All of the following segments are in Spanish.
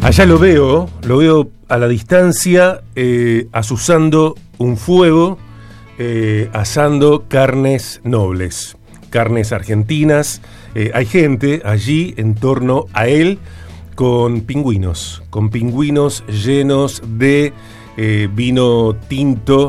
Allá lo veo a la distancia, azuzando un fuego, asando carnes nobles, carnes argentinas. Hay gente allí en torno a él con pingüinos llenos de vino tinto,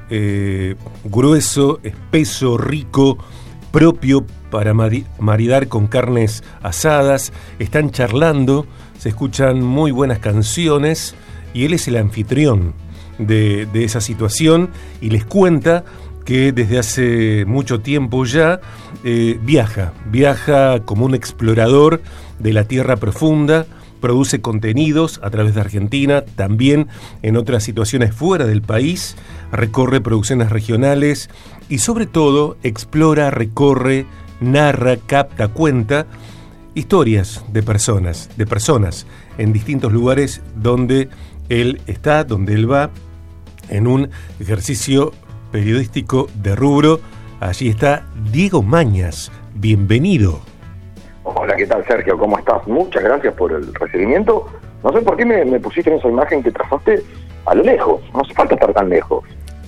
grueso, espeso, rico, propio para maridar con carnes asadas. Están charlando, se escuchan muy buenas canciones y él es el anfitrión de esa situación y les cuenta que desde hace mucho tiempo ya viaja como un explorador de la tierra profunda, produce contenidos a través de Argentina, también en otras situaciones fuera del país, recorre producciones regionales y sobre todo explora, recorre, narra, capta, cuenta historias de personas en distintos lugares donde él está, donde él va, en un ejercicio periodístico de rubro. Allí está Diego Mañas, bienvenido. Hola, ¿qué tal, Sergio? ¿Cómo estás? Muchas gracias por el recibimiento. No sé por qué me pusiste en esa imagen que trazaste a lo lejos, no hace falta estar tan lejos.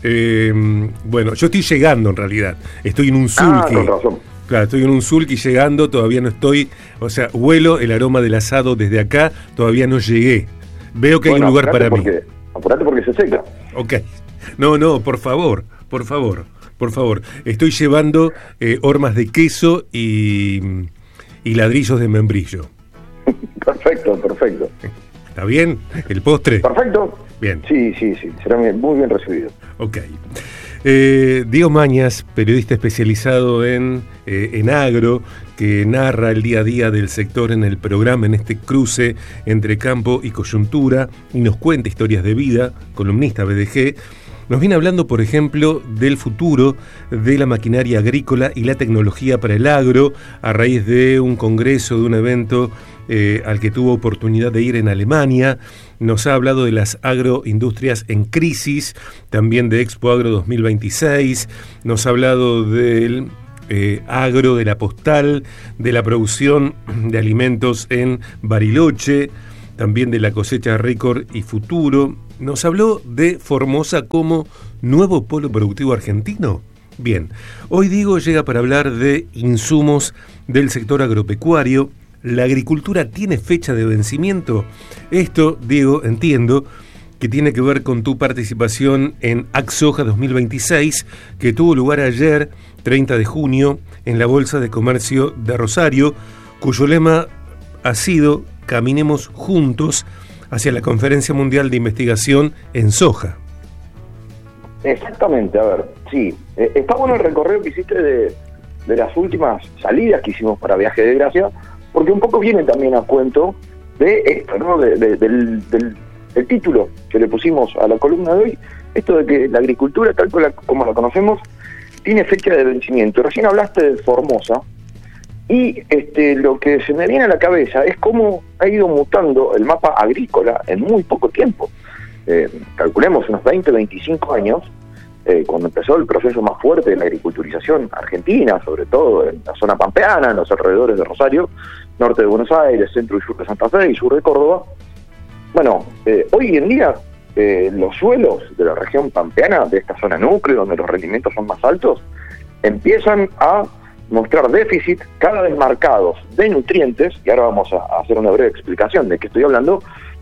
Bueno, yo estoy llegando en realidad, estoy en un sulky. Con razón. Claro, estoy en un sulky llegando, todavía no estoy, o sea, huelo el aroma del asado desde acá, todavía no llegué. Veo que hay un lugar para mí. Apurate porque se seca. Ok. No, por favor. Estoy llevando hormas de queso y ladrillos de membrillo. Perfecto. ¿Está bien? ¿El postre? Perfecto. Bien. Sí, será muy bien recibido. Ok. Diego Mañas, periodista especializado en agro, que narra el día a día del sector en el programa, en este cruce entre campo y coyuntura, y nos cuenta historias de vida, columnista BDG. Nos viene hablando, por ejemplo, del futuro de la maquinaria agrícola y la tecnología para el agro, a raíz de un congreso, de un evento al que tuvo oportunidad de ir en Alemania. Nos ha hablado de las agroindustrias en crisis, también de Expo Agro 2026. Nos ha hablado del agro, de la postal, de la producción de alimentos en Bariloche, también de la cosecha récord y futuro. Nos habló de Formosa como nuevo polo productivo argentino. Bien, hoy Diego llega para hablar de insumos del sector agropecuario. ¿La agricultura tiene fecha de vencimiento? Esto, Diego, entiendo que tiene que ver con tu participación en AgSoja 2026, que tuvo lugar ayer, 30 de junio, en la Bolsa de Comercio de Rosario, cuyo lema ha sido Caminemos juntos hacia la Conferencia Mundial de Investigación en Soja. Exactamente, a ver, sí. Está bueno el recorrido que hiciste de las últimas salidas que hicimos para Viaje de Gracia, porque un poco viene también a cuento de esto, ¿no? Del título que le pusimos a la columna de hoy, esto de que la agricultura, tal como la conocemos, tiene fecha de vencimiento. Recién hablaste de Formosa, y lo que se me viene a la cabeza es cómo ha ido mutando el mapa agrícola en muy poco tiempo. Calculemos unos 20, 25 años, cuando empezó el proceso más fuerte de la agriculturización argentina, sobre todo en la zona pampeana, en los alrededores de Rosario, norte de Buenos Aires, centro y sur de Santa Fe y sur de Córdoba. Bueno, hoy en día los suelos de la región pampeana, de esta zona núcleo, donde los rendimientos son más altos, empiezan a mostrar déficit cada vez marcados de nutrientes, y ahora vamos a hacer una breve explicación de qué estoy hablando,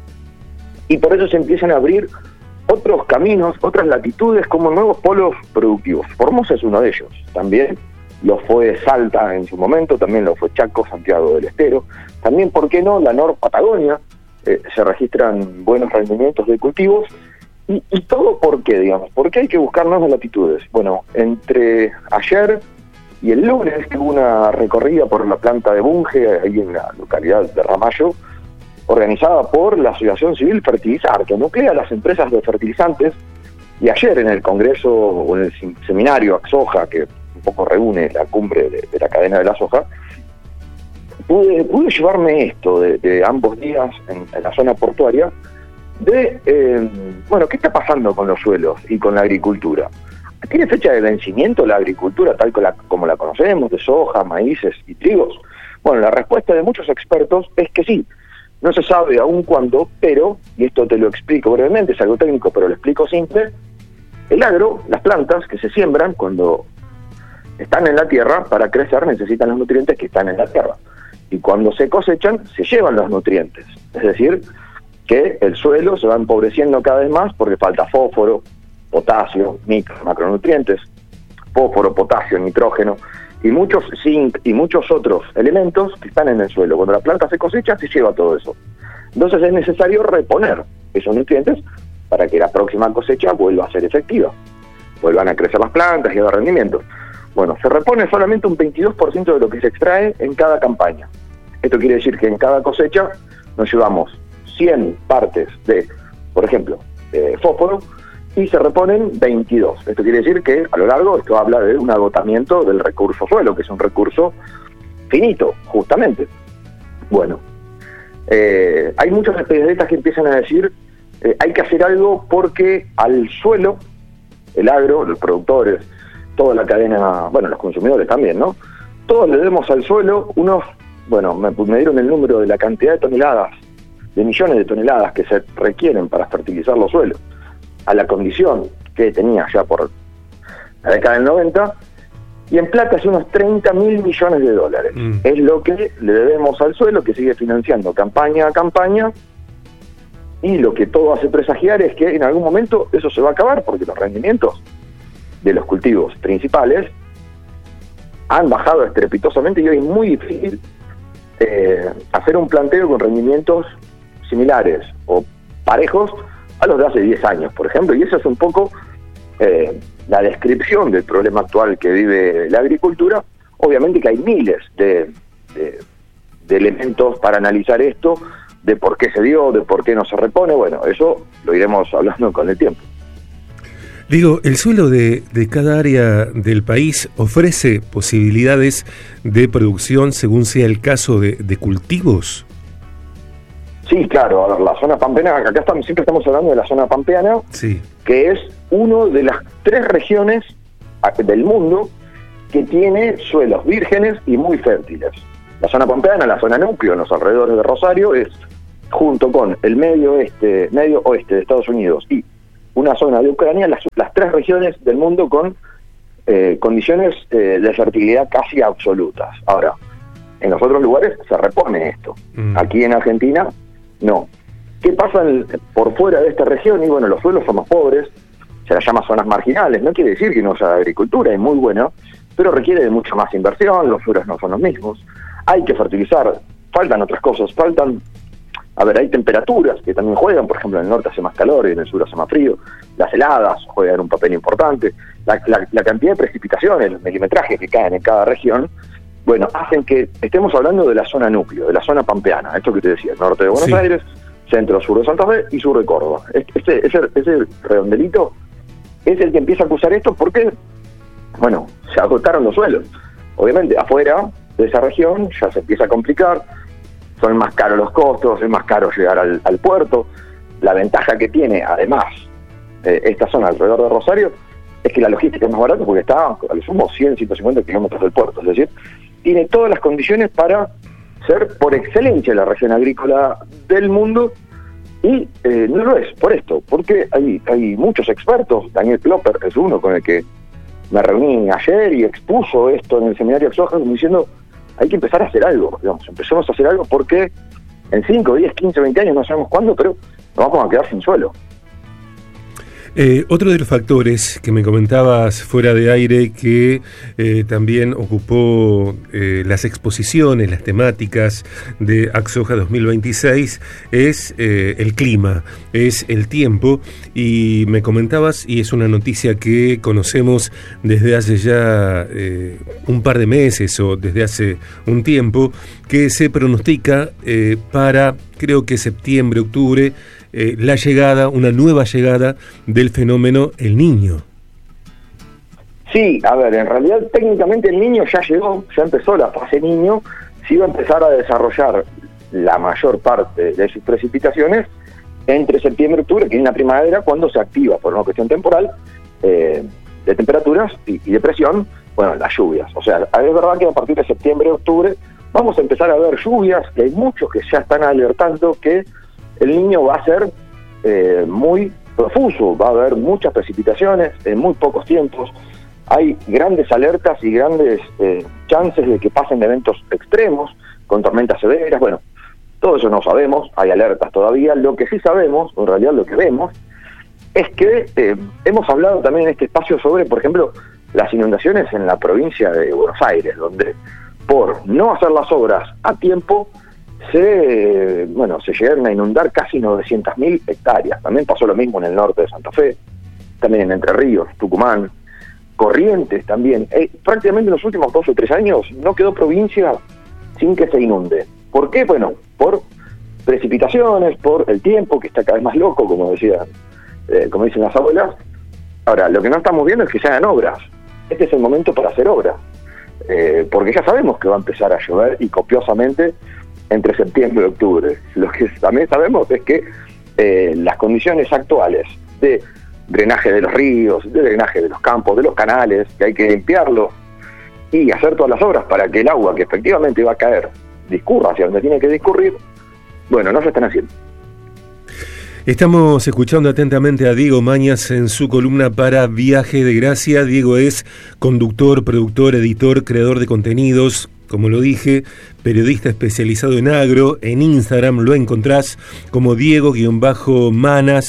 y por eso se empiezan a abrir otros caminos, otras latitudes como nuevos polos productivos. Formosa es uno de ellos, también lo fue Salta en su momento, también lo fue Chaco, Santiago del Estero, también, ¿por qué no?, la Patagonia, se registran buenos rendimientos de cultivos, y todo ¿por qué, digamos? ¿Por qué hay que buscar nuevas latitudes? Bueno, entre ayer y el lunes tuve una recorrida por la planta de Bunge, ahí en la localidad de Ramallo, organizada por la Asociación Civil Fertilizar, que nuclea a las empresas de fertilizantes, y ayer en el congreso, o en el seminario AgSoja, que un poco reúne la cumbre de la cadena de la soja, pude llevarme esto de ambos días en la zona portuaria, ¿qué está pasando con los suelos y con la agricultura? ¿Tiene fecha de vencimiento la agricultura tal como la conocemos, de soja, maíces y trigos? Bueno, la respuesta de muchos expertos es que sí. No se sabe aún cuándo, pero, y esto te lo explico brevemente, es algo técnico, pero lo explico simple, el agro, las plantas que se siembran cuando están en la tierra, para crecer necesitan los nutrientes que están en la tierra. Y cuando se cosechan, se llevan los nutrientes. Es decir, que el suelo se va empobreciendo cada vez más porque falta fósforo, potasio, macronutrientes, fósforo, potasio, nitrógeno, y muchos zinc y muchos otros elementos que están en el suelo. Cuando la planta se cosecha, se lleva todo eso. Entonces es necesario reponer esos nutrientes para que la próxima cosecha vuelva a ser efectiva. Vuelvan a crecer las plantas y a dar rendimiento. Bueno, se repone solamente un 22% de lo que se extrae en cada campaña. Esto quiere decir que en cada cosecha nos llevamos 100 partes de, por ejemplo, fósforo, y se reponen 22. Esto quiere decir que a lo largo esto habla de un agotamiento del recurso suelo, que es un recurso finito, justamente. Bueno, hay muchos especialistas que empiezan a decir hay que hacer algo porque al suelo, el agro, los productores, toda la cadena, bueno, los consumidores también, ¿no? Todos le demos al suelo unos, bueno, me dieron el número de la cantidad de toneladas, de millones de toneladas que se requieren para fertilizar los suelos, a la condición que tenía ya por la década del 90, y en plata es unos 30.000 millones de dólares. Es lo que le debemos al suelo, que sigue financiando campaña a campaña, y lo que todo hace presagiar es que en algún momento eso se va a acabar, porque los rendimientos de los cultivos principales han bajado estrepitosamente y hoy es muy difícil hacer un planteo con rendimientos similares o parejos a los de hace 10 años, por ejemplo, y eso es un poco la descripción del problema actual que vive la agricultura. Obviamente que hay miles de elementos para analizar esto, de por qué se dio, de por qué no se repone. Bueno, eso lo iremos hablando con el tiempo. Digo, ¿el suelo de cada área del país ofrece posibilidades de producción según sea el caso de cultivos? Sí, claro. A ver, la zona pampeana, acá siempre estamos hablando de la zona pampeana, sí, que es una de las 3 regiones del mundo que tiene suelos vírgenes y muy fértiles. La zona pampeana, la zona núcleo, en los alrededores de Rosario, es junto con el medio oeste de Estados Unidos y una zona de Ucrania, las 3 regiones del mundo con condiciones de fertilidad casi absolutas. Ahora, en los otros lugares se repone esto. Aquí en Argentina, no. ¿Qué pasa por fuera de esta región? Y bueno, los suelos son más pobres, se las llama zonas marginales. No quiere decir que no haya agricultura, es muy bueno, pero requiere de mucha más inversión, los suelos no son los mismos. Hay que fertilizar, faltan otras cosas, hay temperaturas que también juegan, por ejemplo en el norte hace más calor y en el sur hace más frío, las heladas juegan un papel importante, la cantidad de precipitaciones, los milimetrajes que caen en cada región, bueno, hacen que estemos hablando de la zona núcleo, de la zona pampeana, esto que te decía, norte de Buenos Aires, centro, sur de Santa Fe y sur de Córdoba. Ese redondelito es el que empieza a acusar esto porque, bueno, se agotaron los suelos. Obviamente, afuera de esa región ya se empieza a complicar, son más caros los costos, es más caro llegar al puerto. La ventaja que tiene, además, esta zona alrededor de Rosario, es que la logística es más barata porque está a lo sumo 100, 150 kilómetros del puerto. Es decir, tiene todas las condiciones para ser por excelencia la región agrícola del mundo y no lo es por esto, porque hay muchos expertos. Daniel Klopper es uno con el que me reuní ayer y expuso esto en el seminario Exoja, como diciendo, hay que empezar a hacer algo, empecemos a hacer algo porque en 5, 10, 15, 20 años, no sabemos cuándo, pero nos vamos a quedar sin suelo. Otro de los factores que me comentabas fuera de aire que también ocupó las exposiciones, las temáticas de Axoja 2026 es el clima, es el tiempo, y me comentabas, y es una noticia que conocemos desde hace ya un par de meses o desde hace un tiempo, que se pronostica para, creo que septiembre, octubre, una nueva llegada del fenómeno El Niño. Sí, a ver, en realidad técnicamente El Niño ya llegó, ya empezó la fase Niño, se iba a empezar a desarrollar la mayor parte de sus precipitaciones entre septiembre y octubre, que es la primavera, cuando se activa por una cuestión temporal de temperaturas y de presión, bueno, las lluvias. O sea, es verdad que a partir de septiembre y octubre vamos a empezar a ver lluvias, que hay muchos que ya están alertando que el Niño va a ser muy profuso, va a haber muchas precipitaciones en muy pocos tiempos, hay grandes alertas y grandes chances de que pasen eventos extremos, con tormentas severas. Bueno, todo eso no sabemos, hay alertas todavía. Lo que sí sabemos, en realidad lo que vemos, es que hemos hablado también en este espacio sobre, por ejemplo, las inundaciones en la provincia de Buenos Aires, donde por no hacer las obras a tiempo, se llegaron a inundar casi 900.000 hectáreas. También pasó lo mismo en el norte de Santa Fe, también en Entre Ríos, Tucumán, Corrientes también. Prácticamente en los últimos 2 o 3 años no quedó provincia sin que se inunde. ¿Por qué? Bueno, por precipitaciones, por el tiempo que está cada vez más loco, como dicen las abuelas. Ahora, lo que no estamos viendo es que se hagan obras. Este es el momento para hacer obras, porque ya sabemos que va a empezar a llover y copiosamente entre septiembre y octubre. Lo que también sabemos es que las condiciones actuales de drenaje de los ríos, de drenaje de los campos, de los canales, que hay que limpiarlo y hacer todas las obras para que el agua que efectivamente va a caer discurra hacia donde tiene que discurrir, bueno, no se están haciendo. Estamos escuchando atentamente a Diego Mañas en su columna para Viaje de Gracia. Diego es conductor, productor, editor, creador de contenidos, como lo dije, periodista especializado en agro. En Instagram lo encontrás como Diego-Manas-.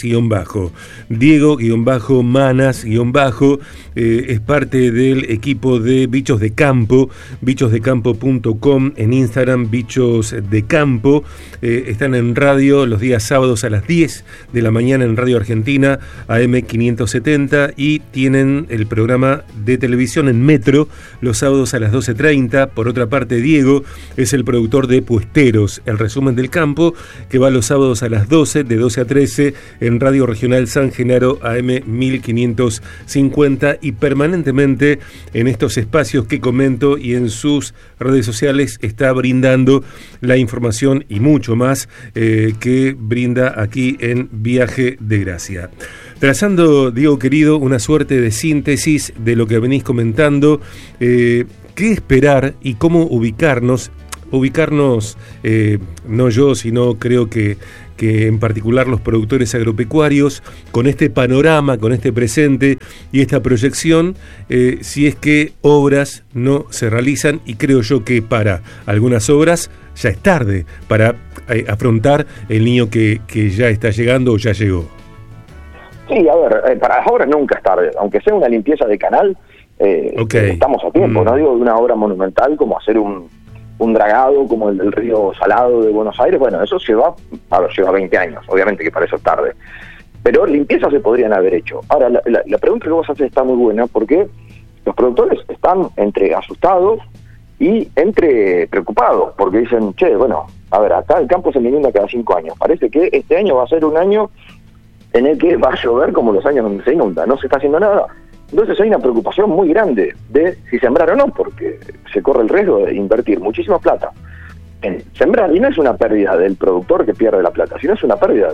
Diego-Manas-. Es parte del equipo de Bichos de Campo, bichosdecampo.com, en Instagram Bichos de Campo. Están en radio los días sábados a las 10 de la mañana en Radio Argentina, AM 570, y tienen el programa de televisión en Metro los sábados a las 12:30. Por otra parte, Diego es el productor de Puesteros, el resumen del campo, que va los sábados a las 12, de 12 a 13, en Radio Regional San Genaro, AM 1550, y permanentemente en estos espacios que comento y en sus redes sociales está brindando la información y mucho más que brinda aquí en Viaje de Gracia. Trazando, Diego querido, una suerte de síntesis de lo que venís comentando, ¿qué esperar y cómo ubicarnos, no yo, sino creo que en particular los productores agropecuarios, con este panorama, con este presente y esta proyección, si es que obras no se realizan, y creo yo que para algunas obras ya es tarde para afrontar el Niño que ya está llegando o ya llegó? Sí, a ver, para las obras nunca es tarde, aunque sea una limpieza de canal, estamos a tiempo. No digo de una obra monumental como hacer un dragado como el del río Salado de Buenos Aires. Bueno, eso lleva 20 años, obviamente que para eso es tarde, pero limpiezas se podrían haber hecho. Ahora, la pregunta que vos haces está muy buena, porque los productores están entre asustados y entre preocupados, porque dicen, a ver, acá el campo se me inunda cada 5 años, parece que este año va a ser un año en el que va a llover como los años donde se inunda, no se está haciendo nada. Entonces hay una preocupación muy grande de si sembrar o no, porque se corre el riesgo de invertir muchísima plata en sembrar, y no es una pérdida del productor que pierde la plata, sino es una pérdida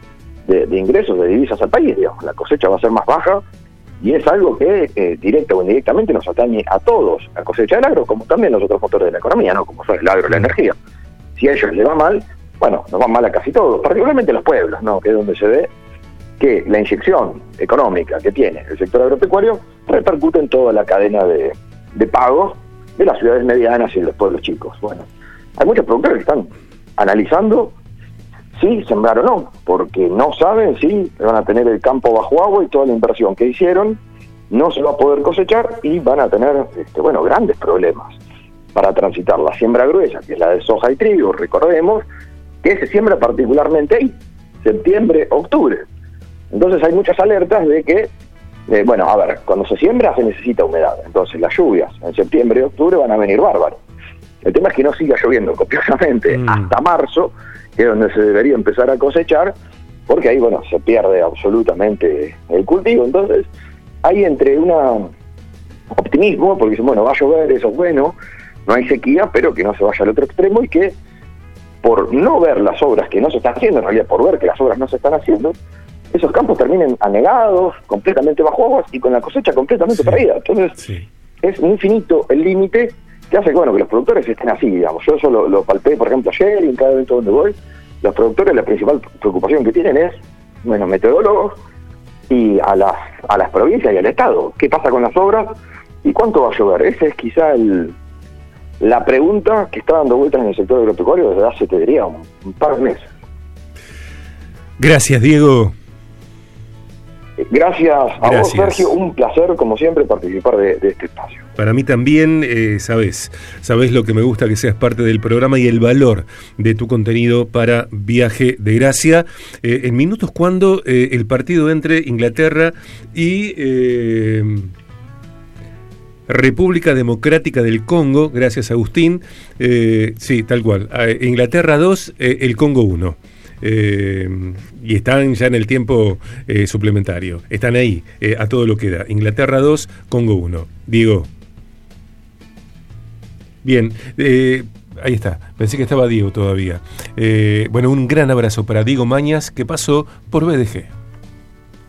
de ingresos, de divisas al país, digamos. La cosecha va a ser más baja, y es algo que directa o indirectamente nos atañe a todos, la cosecha del agro, como también los otros motores de la economía, ¿no? Como son el agro y la energía. Si a ellos les va mal, bueno, nos va mal a casi todos, particularmente los pueblos, ¿no? Que es donde se ve que la inyección económica que tiene el sector agropecuario repercute en toda la cadena de pagos de las ciudades medianas y de los pueblos chicos. Bueno, hay muchos productores que están analizando si sembrar o no, porque no saben si van a tener el campo bajo agua, y toda la inversión que hicieron no se va a poder cosechar, y van a tener grandes problemas para transitar la siembra gruesa, que es la de soja y trigo. Recordemos que se siembra particularmente ahí, septiembre, octubre. Entonces hay muchas alertas de que, cuando se siembra se necesita humedad. Entonces las lluvias en septiembre y octubre van a venir bárbaros. El tema es que no siga lloviendo copiosamente hasta marzo, que es donde se debería empezar a cosechar, porque ahí, se pierde absolutamente el cultivo. Entonces hay entre un optimismo, porque dicen, va a llover, eso es bueno, no hay sequía, pero que no se vaya al otro extremo, y que por no ver las obras que no se están haciendo, en realidad por ver que las obras no se están haciendo, esos campos terminen anegados, completamente bajo aguas, y con la cosecha completamente perdida. Entonces, es infinito el límite que hace que los productores estén así, digamos. Yo eso lo palpé, por ejemplo, ayer, y en cada evento donde voy, los productores, la principal preocupación que tienen es, meteorólogos y a las provincias y al Estado. ¿Qué pasa con las obras y cuánto va a llover? Esa es quizá la pregunta que está dando vueltas en el sector agropecuario desde hace, te diría, un par de meses. Gracias, Diego. Gracias a vos, Sergio. Un placer, como siempre, participar de este espacio. Para mí también, sabés lo que me gusta que seas parte del programa y el valor de tu contenido para Viaje de Gracia. En minutos, cuando el partido entre Inglaterra y República Democrática del Congo, gracias Agustín, sí, tal cual, Inglaterra 2, el Congo 1. Y están ya en el tiempo suplementario. Están ahí, a todo lo que da. Inglaterra 2, Congo 1. Diego. Bien, ahí está. Pensé que estaba Diego todavía. Bueno, un gran abrazo para Diego Mañas, que pasó por BDG.